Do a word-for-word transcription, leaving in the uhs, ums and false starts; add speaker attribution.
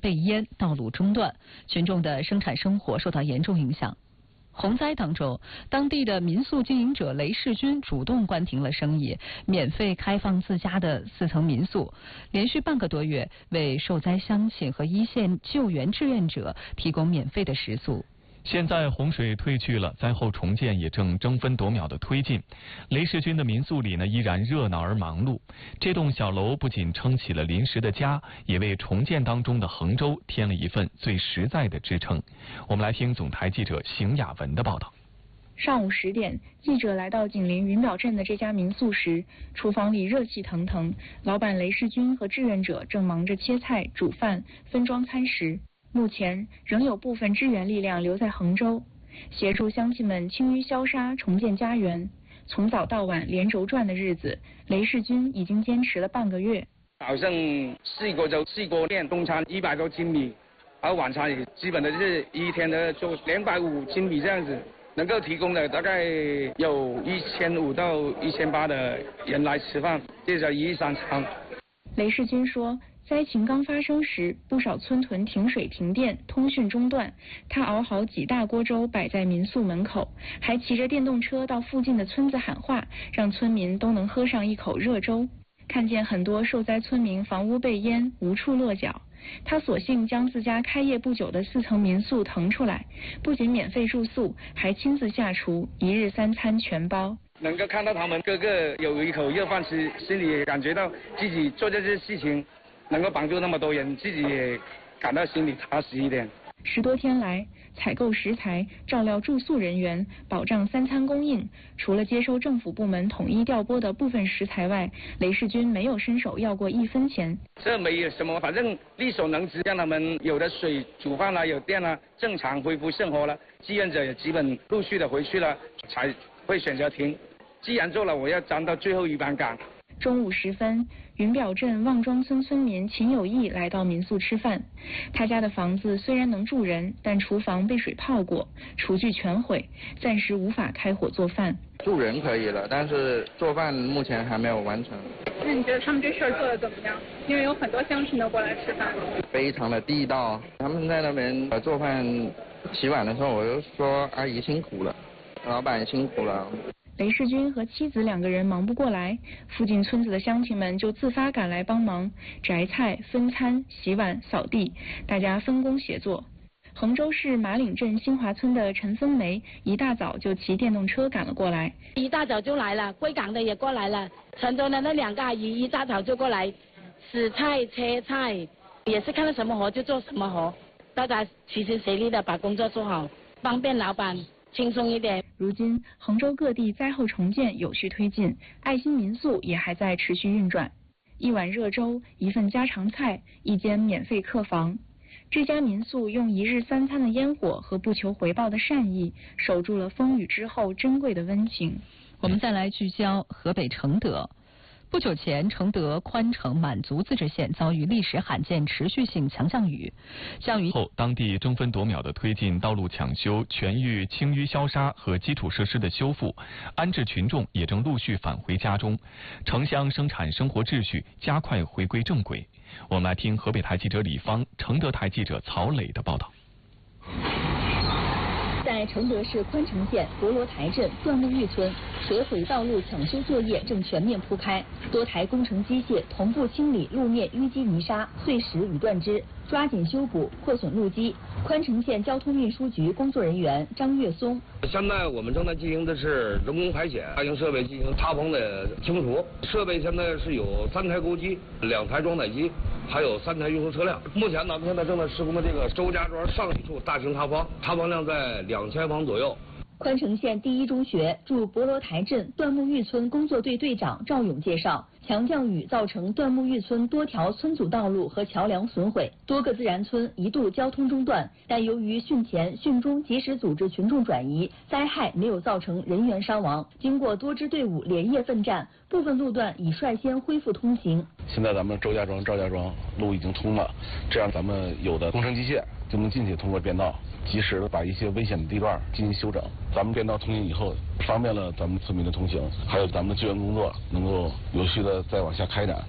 Speaker 1: 被淹，道路中断，群众的生产生活受到严重影响。洪灾当中，当地的民宿经营者雷世军主动关停了生意，免费开放自家的四层民宿，连续半个多月为受灾乡亲和一线救援志愿者提供免费的食宿。
Speaker 2: 现在洪水退去了，灾后重建也正争分夺秒的推进。雷世军的民宿里呢，依然热闹而忙碌。这栋小楼不仅撑起了临时的家，也为重建当中的衡州添了一份最实在的支撑。我们来听总台记者邢雅文的报道。
Speaker 3: 上午十点，记者来到紧邻云表镇的这家民宿时，厨房里热气腾腾，老板雷世军和志愿者正忙着切菜、煮饭、分装餐食。目前仍有部分支援力量留在衡州，协助乡亲们清淤消杀、重建家园。从早到晚连轴转的日子，雷世军已经坚持了半个月。
Speaker 4: 早上四个就四个店，中餐一百多斤米，而晚餐也基本的是一天的就两百五斤米这样子，能够提供的大概有一千五到一千八的人来吃饭，这叫一日三餐。
Speaker 3: 雷世军说，灾情刚发生时，不少村屯停水停电，通讯中断。他熬好几大锅粥摆在民宿门口，还骑着电动车到附近的村子喊话，让村民都能喝上一口热粥。看见很多受灾村民房屋被淹，无处落脚，他索性将自家开业不久的四层民宿腾出来，不仅免费住宿，还亲自下厨，一日三餐全包。
Speaker 4: 能够看到他们个个有一口热饭吃，心里也感觉到自己做这些事情能够帮助那么多人，自己也感到心里踏实一点。
Speaker 3: 十多天来，采购食材、照料住宿人员、保障三餐供应，除了接收政府部门统一调拨的部分食材外，雷世军没有伸手要过一分钱。
Speaker 4: 这没有什么，反正力所能及，让他们有的水煮饭了，有电了，正常恢复生活了。志愿者也基本陆续的回去了，才会选择停。既然做了，我要站到最后一班岗。
Speaker 3: 中午时分，云表镇望庄村村民秦有义来到民宿吃饭。他家的房子虽然能住人，但厨房被水泡过，厨具全毁，暂时无法开火做饭。
Speaker 5: 住人可以了，但是做饭目前还没有完成。
Speaker 6: 那你觉得他们这事儿做得怎么样？因为有很多乡亲都过来吃饭。
Speaker 5: 非常的地道，他们在那边做饭洗碗的时候，我就说阿姨辛苦了，老板辛苦了。
Speaker 3: 雷世军和妻子两个人忙不过来，附近村子的乡亲们就自发赶来帮忙摘菜、分餐、洗碗、扫地，大家分工协作。衡州市马岭镇新华村的陈芬梅一大早就骑电动车赶了过来，
Speaker 7: 一大早就来了，贵港的也过来了，承州的那两个阿姨一大早就过来洗菜、切菜，也是看到什么活就做什么活，大家齐心协力的把工作做好，方便老板轻松一点。
Speaker 3: 如今衡州各地灾后重建有序推进，爱心民宿也还在持续运转。一碗热粥，一份家常菜，一间免费客房。这家民宿用一日三餐的烟火和不求回报的善意，守住了风雨之后珍贵的温情。
Speaker 1: 我们再来聚焦河北承德。不久前，承德宽城满族自治县遭遇历史罕见持续性强降雨，降雨
Speaker 2: 后，当地争分夺秒地推进道路抢修、全域清淤消杀和基础设施的修复，安置群众也正陆续返回家中，城乡生产生活秩序加快回归正轨。我们来听河北台记者李芳、承德台记者曹磊的报道。
Speaker 8: 在承德市宽城县博罗台镇段木峪村，水毁道路抢修作业正全面铺开，多台工程机械同步清理路面淤积泥沙、碎石与断枝，抓紧修补破损路基。宽城县交通运输局工作人员张月松：
Speaker 9: 现在我们正在进行的是人工排险，大型设备进行塌棚的清除。设备现在是有三台钩机、两台装载机，还有三台运输车辆。目前咱们现在正在施工的这个周家庄上一处大型塌方，塌方量在两千方左右。
Speaker 8: 宽城县第一中学驻博罗台镇段木峪村工作队队长赵勇介绍，强降雨造成段木峪村多条村组道路和桥梁损毁，多个自然村一度交通中断，但由于汛前汛中及时组织群众转移，灾害没有造成人员伤亡。经过多支队伍连夜奋战，部分路段已率先恢复通行。
Speaker 10: 现在咱们周家庄、赵家庄路已经通了，这样咱们有的工程机械就能进去通过便道，及时的把一些危险的地段进行修整。咱们便道通行以后，方便了咱们村民的通行，还有咱们的救援工作能够有序的再往下开展。